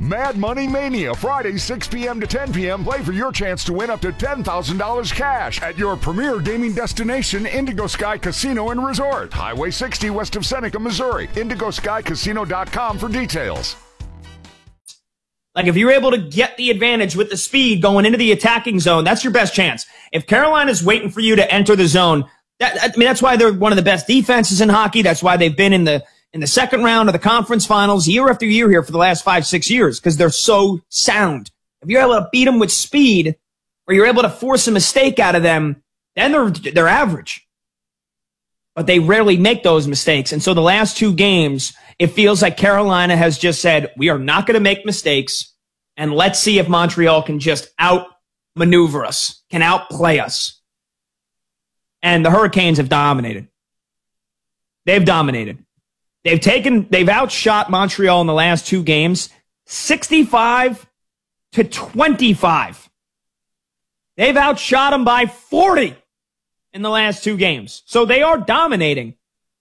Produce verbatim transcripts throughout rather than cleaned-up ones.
Mad Money Mania, Friday, six p.m. to ten p.m. Play for your chance to win up to ten thousand dollars cash at your premier gaming destination, Indigo Sky Casino and Resort. Highway sixty west of Seneca, Missouri. indigo sky casino dot com for details. Like, if you're able to get the advantage with the speed going into the attacking zone, that's your best chance. If Carolina's waiting for you to enter the zone, that, I mean, that's why they're one of the best defenses in hockey. That's why they've been in the in the second round of the conference finals year after year here for the last five, six years, because they're so sound. If you're able to beat them with speed, or you're able to force a mistake out of them, then they're they're average. But they rarely make those mistakes. And so the last two games, it feels like Carolina has just said, we are not going to make mistakes, and let's see if Montreal can just outmaneuver us, can outplay us. And the Hurricanes have dominated. They've dominated. They've taken, they've outshot Montreal in the last two games, sixty-five to twenty-five. They've outshot them by forty in the last two games. So they are dominating.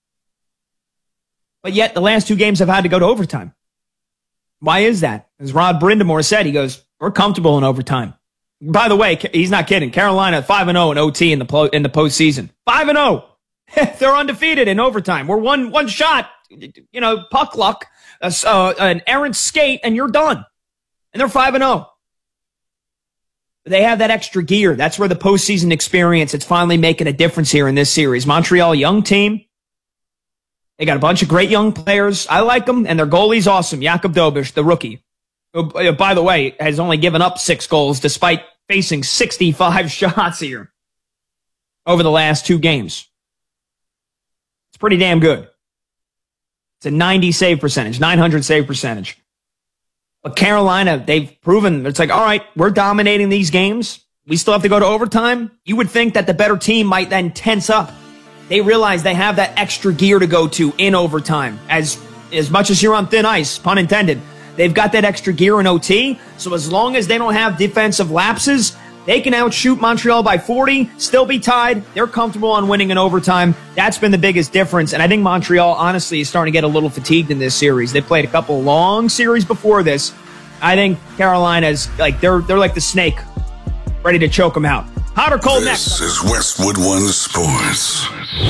But yet the last two games have had to go to overtime. Why is that? As Rod Brindamore said, he goes, we're comfortable in overtime. By the way, he's not kidding. Carolina five and oh in O T in the po- in the postseason. five and oh. They're undefeated in overtime. We're one one shot, you know, puck luck, uh, uh, an errant skate, and you're done. And they're five and oh. They have that extra gear. That's where the postseason experience, it's finally making a difference here in this series. Montreal, young team. They got a bunch of great young players. I like them, and their goalie's awesome. Jakub Dobeš, the rookie, who, by the way, has only given up six goals despite facing sixty-five shots here over the last two games. It's pretty damn good. It's a ninety save percentage, nine hundred save percentage. But Carolina, they've proven, it's like, all right, we're dominating these games. We still have to go to overtime. You would think that the better team might then tense up. They realize they have that extra gear to go to in overtime. As, as much as you're on thin ice, pun intended, they've got that extra gear in O T. So as long as they don't have defensive lapses, they can outshoot Montreal by forty, still be tied. They're comfortable on winning in overtime. That's been the biggest difference. And I think Montreal, honestly, is starting to get a little fatigued in this series. They played a couple long series before this. I think Carolina's like, they're they're like the snake, ready to choke them out. Hot or cold next? This is Westwood One Sports.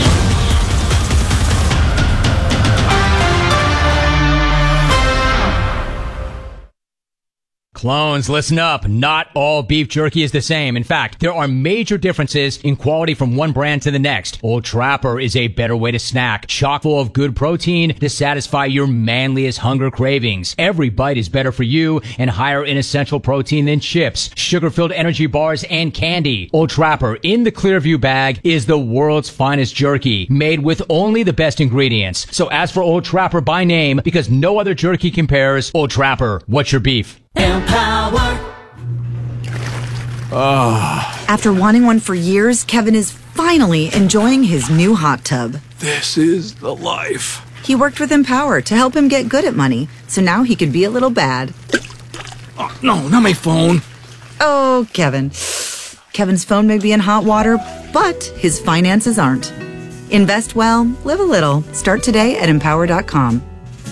Clones, listen up. Not all beef jerky is the same. In fact, there are major differences in quality from one brand to the next. Old Trapper is a better way to snack, chock full of good protein to satisfy your manliest hunger cravings. Every bite is better for you and higher in essential protein than chips, sugar-filled energy bars, and candy. Old Trapper in the Clearview bag is the world's finest jerky, made with only the best ingredients. So ask for Old Trapper by name because no other jerky compares. Old Trapper, what's your beef? Empower. Oh. After wanting one for years, Kevin is finally enjoying his new hot tub. This is the life. He worked with Empower to help him get good at money, so now he could be a little bad. Oh, no, not my phone. Oh, Kevin. Kevin's phone may be in hot water, but his finances aren't. Invest well, live a little. Start today at empower dot com.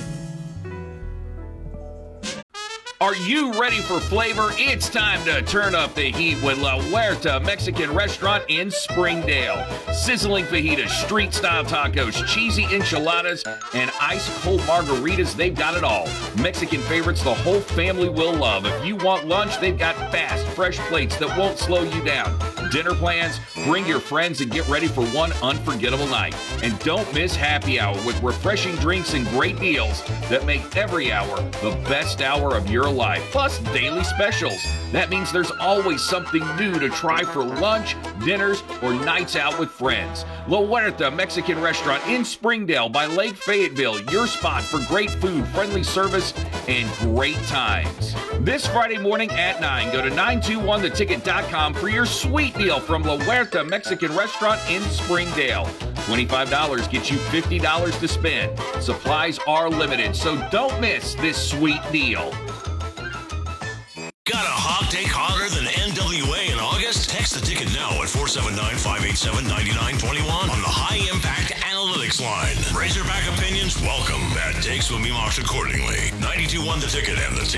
Are you ready for flavor? It's time to turn up the heat with La Huerta Mexican Restaurant in Springdale. Sizzling fajitas, street-style tacos, cheesy enchiladas, and ice-cold margaritas, they've got it all. Mexican favorites the whole family will love. If you want lunch, they've got fast, fresh plates that won't slow you down. Dinner plans? Bring your friends and get ready for one unforgettable night. And don't miss happy hour with refreshing drinks and great deals that make every hour the best hour of your life, plus daily specials. That means there's always something new to try for lunch, dinners, or nights out with friends. La Huerta Mexican Restaurant in Springdale by Lake Fayetteville, your spot for great food, friendly service, and great times. This Friday morning at nine, go to nine two one the ticket dot com for your sweet deal from La Huerta Mexican Restaurant in Springdale. twenty-five dollars gets you fifty dollars to spend. Supplies are limited, so don't miss this sweet deal. Got a hot take hotter than N W A in August? Text the ticket now at four seven nine, five eight seven, nine nine two one on the High Impact Analytics line. Razorback opinions welcome. Bad takes will be marked accordingly. ninety-two point one The Ticket and the